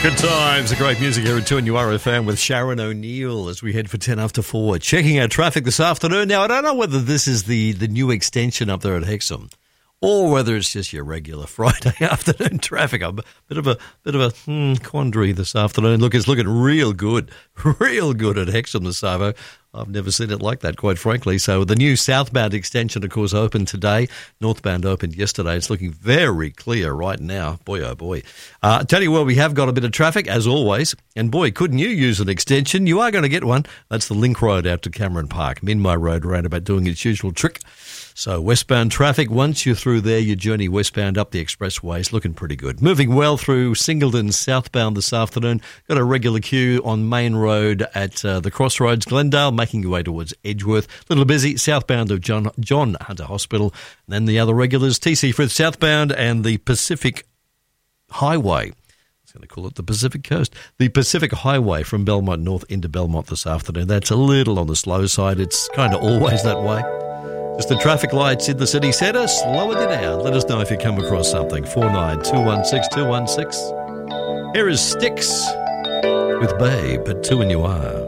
Good times, the great music here at 2NURFM with Sharon O'Neill as we head for 10 after 4. Checking our traffic this afternoon. Now, I don't know whether this is the new extension up there at Hexham or whether it's just your regular Friday afternoon traffic. I'm a bit of a quandary this afternoon. Look, it's looking real good at Hexham this Savo. I've never seen it like that, quite frankly. So the new southbound extension, of course, opened today. Northbound opened yesterday. It's looking very clear right now. Boy, oh boy. Tell you what, we have got a bit of traffic, as always. And boy, couldn't you use an extension? You are going to get one. That's the Link Road out to Cameron Park. Minmi Road roundabout doing its usual trick. So westbound traffic, once you're through there, your journey westbound up the expressway is looking pretty good. Moving well through Singleton southbound this afternoon. Got a regular queue on Main Road at the Crossroads, Glendale, making your way towards Edgeworth. A little busy southbound of John Hunter Hospital. And then the other regulars, TC Frith southbound and the Pacific Highway. I was going to call it the Pacific Coast. The Pacific Highway from Belmont North into Belmont this afternoon. That's a little on the slow side. It's kind of always that way. Just the traffic lights in the city centre, slowing it down. Let us know if you come across something. 49216216. Here is Styx with Babe at 2NUR.